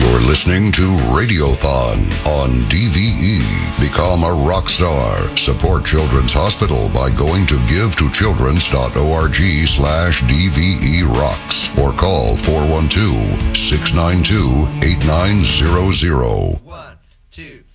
You're listening to Radiothon on DVE. Become a rock star. Support Children's Hospital by going to givetochildrens.org/DVE rocks or call 412-692-8900. 1, 2